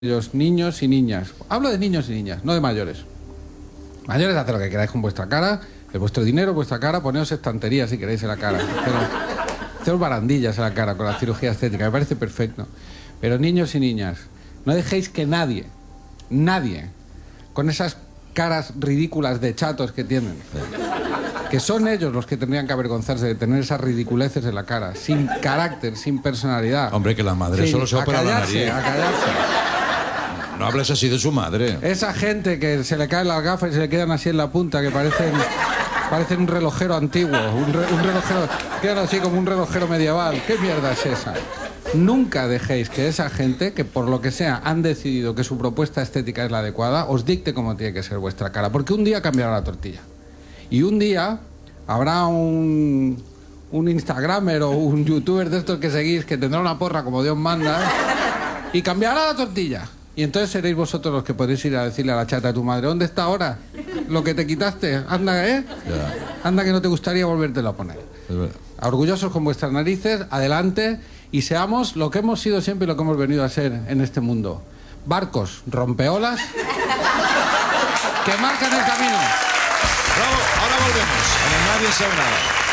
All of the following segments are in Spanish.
Ellos, niños y niñas. Hablo de niños y niñas, no de mayores. Mayores, haced lo que queráis con vuestra cara, de vuestro dinero, vuestra cara, poneos estanterías si queréis en la cara. Pero haceos barandillas en la cara con la cirugía estética, me parece perfecto. Pero niños y niñas, no dejéis que nadie, con esas caras ridículas de chatos que tienen, que son ellos los que tendrían que avergonzarse de tener esas ridiculeces en la cara, sin carácter, sin personalidad. Hombre, que la madre solo se opera la nariz. A callarse. No hables así de su madre. Esa gente que se le caen las gafas y se le quedan así en la punta, que parecen un relojero antiguo, un relojero, quedan así como un relojero medieval. ¿Qué mierda es esa? Nunca dejéis que esa gente, que por lo que sea han decidido que su propuesta estética es la adecuada, os dicte cómo tiene que ser vuestra cara, porque un día cambiará la tortilla. Y un día habrá un instagramer o un youtuber de estos que seguís que tendrá una porra como Dios manda y cambiará la tortilla. Y entonces seréis vosotros los que podéis ir a decirle a la chata de tu madre: ¿dónde está ahora lo que te quitaste? Anda, ¿eh? Ya. Anda, que no te gustaría volvértelo a poner. Orgullosos con vuestras narices, adelante, y seamos lo que hemos sido siempre y lo que hemos venido a ser en este mundo. Barcos, rompeolas, que marcan el camino. Bravo, ahora volvemos. En el Nadie sabe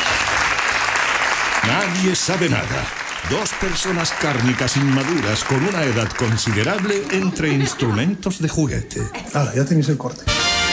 nada. Nadie sabe nada. Dos personas cárnicas inmaduras con una edad considerable entre instrumentos de juguete. Ah, ya tenéis el corte.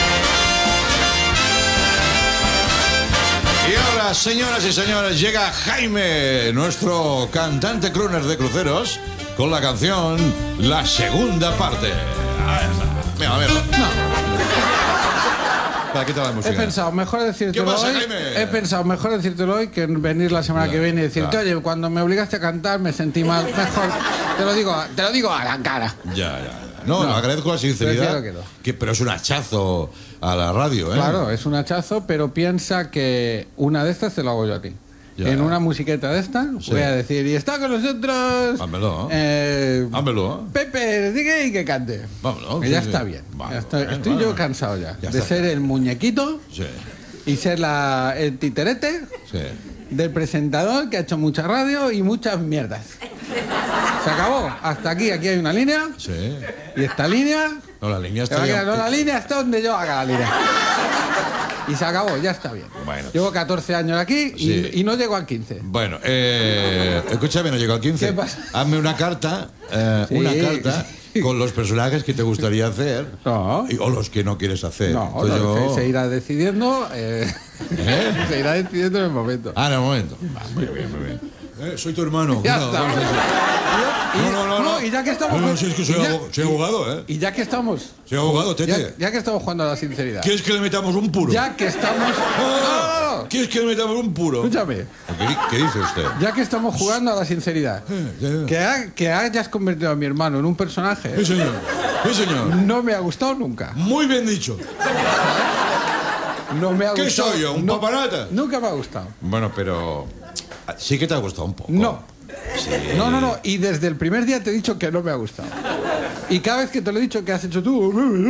Y ahora, señoras y señores, llega Jaime, nuestro cantante crooner de cruceros, con la canción La Segunda Parte. Mira. No. Para quitar la música. He pensado mejor decírtelo pasa, hoy. Jaime? He pensado mejor decírtelo hoy que venir la semana que viene y decirte: oye, cuando me obligaste a cantar me sentí mal. Mejor te lo digo a la cara. Ya. No, agradezco la sinceridad. Pero es un hachazo a la radio, ¿eh? Claro, es un hachazo, pero piensa que una de estas te lo hago yo a ti. Ya. En una musiqueta de esta, sí, voy a decir: y está con nosotros. Hámelo. Pepe, diga y que cante. Vámonos. Que ya está bien. Vale, estoy yo cansado ya de ser el muñequito, sí, y ser el titerete, sí, del presentador que ha hecho mucha radio y muchas mierdas. Se acabó. Hasta aquí hay una línea. Sí. Y esta línea. No, la línea está. La línea está donde yo haga la línea. Y se acabó, ya está bien. Bueno. Llevo 14 años aquí y no llego al 15. Bueno, escúchame, no llego al 15. ¿Qué pasa? Hazme una carta, con los personajes que te gustaría hacer, o los que no quieres hacer. No, se irá decidiendo. Se irá decidiendo en el momento. En el momento. Muy bien. Soy tu hermano. Ya está. No. Y ya que estamos. No, si es que soy abogado, ¿eh? Y ya que estamos. Soy abogado, tete. Ya que estamos jugando a la sinceridad. ¿Quieres que le metamos un puro? Ya que estamos. No. ¿Quieres que le metamos un puro? Escúchame. ¿Qué dice usted? Ya que estamos jugando a la sinceridad. Que hayas convertido a mi hermano en un personaje. Sí, señor. No me ha gustado nunca. Muy bien dicho. No me ha gustado. ¿Qué soy yo? ¿Un papanata? Nunca me ha gustado. Bueno, pero sí que te ha gustado un poco. No. Sí. No. Y desde el primer día te he dicho que no me ha gustado. Y cada vez que te lo he dicho, ¿qué has hecho tú?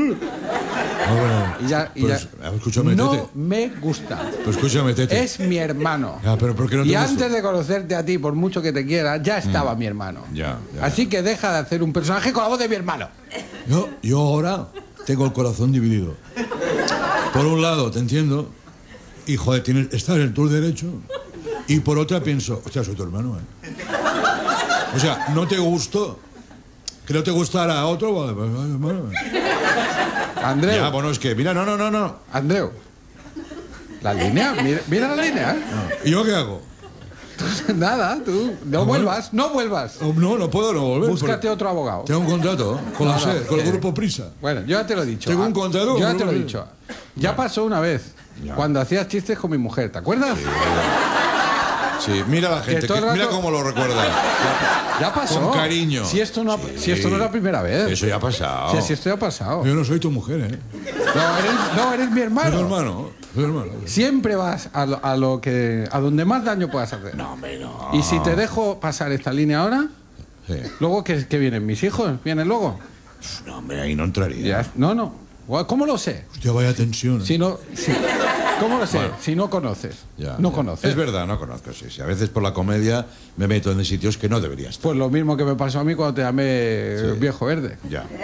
Escúchame, no tete. me gusta. Pues escúchame, tete. Es mi hermano. Pero ¿por qué no te y gusta? antes de conocerte a ti, por mucho que te quiera, ya estaba mi hermano. Ya. Así que deja de hacer un personaje con la voz de mi hermano. Yo ahora tengo el corazón dividido. Por un lado, te entiendo, y joder, estás en tu derecho. Y por otra pienso: hostia, soy tu hermano, ¿eh? O sea, no te gustó. Que no te gustara a otro, vale, pues, hermano. Andreu. Ya, bueno, es que, mira, no. Andreu. La línea, mira la línea, ¿eh? ¿Y yo qué hago? Nada, tú. No vuelvas. No puedo no volver. Búscate otro abogado. Tengo un contrato con con el grupo Prisa. Bueno, yo ya te lo he dicho. Tengo un contrato. Yo ya te lo he dicho. Ya pasó una vez. Cuando hacías chistes con mi mujer, ¿te acuerdas? Sí, mira la gente, mira cómo lo recuerda. Ya pasó. Con cariño. Si esto no es la primera vez. Eso ya ha pasado. Si esto ya ha pasado. Yo no soy tu mujer, ¿eh? No, eres mi hermano. Soy tu hermano. Siempre vas a donde más daño puedas hacer. No, hombre, no. Y si te dejo pasar esta línea ahora, luego ¿qué vienen? ¿Mis hijos? ¿Vienen luego? No, hombre, ahí no entraría. No. ¿Cómo lo sé? Hostia, vaya tensión. Si no... ¿Cómo lo sé? Bueno. Si no conoces. Ya, no ya. conoces. Es verdad, no conozco, sí, sí. A veces por la comedia me meto en sitios que no debería estar. Pues lo mismo que me pasó a mí cuando te llamé Viejo Verde. Ya.